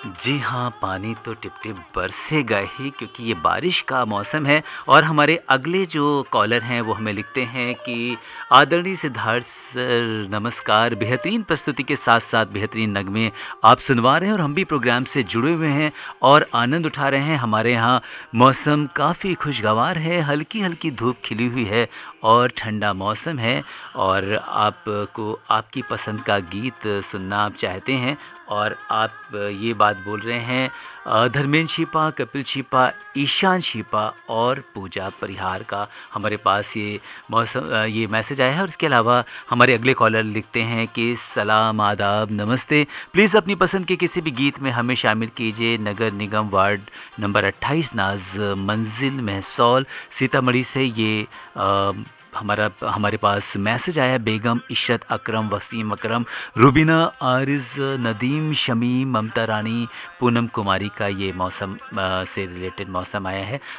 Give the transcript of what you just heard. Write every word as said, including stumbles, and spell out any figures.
जी हाँ, पानी तो टिप-टिप बरसेगा ही क्योंकि ये बारिश का मौसम है और हमारे अगले जो कॉलर हैं वो हमें लिखते हैं कि आदरणीय सिद्धार्थ सर नमस्कार, बेहतरीन प्रस्तुति के साथ-साथ बेहतरीन नगमे आप सुनवा रहे हैं और हम भी प्रोग्राम से जुड़े हुए हैं और आनंद उठा रहे हैं। हमारे यहाँ मौसम काफ़ी खुशगवार है, हल्की-हल्की धूप खिली हुई है और ठंडा मौसम है और आपको आपकी पसंद का गीत सुनना आप चाहते हैं और आप ये बात बोल रहे हैं अ, धर्मेंद्र शिपा, कपिल शिपा, ईशान शिपा और पूजा परिहार का हमारे पास ये मौसम अ, ये मैसेज आया है और इसके अलावा हमारे अगले कॉलर लिखते हैं कि सलाम, आदाब, नमस्ते। प्लीज़ अपनी पसंद के किसी भी गीत में हमें शामिल कीजिए। नगर निगम वार्ड नंबर अट्ठाईस नाज मंजिल महसौल सीतामढ़ी से ये अ, हमारा हमारे पास मैसेज आया है। बेगम इशरत अकरम, वसीम अकरम, रुबीना आरिज़, नदीम शमीम, ममता रानी, पूनम कुमारी का ये मौसम अ, से रिलेटेड मौसम आया है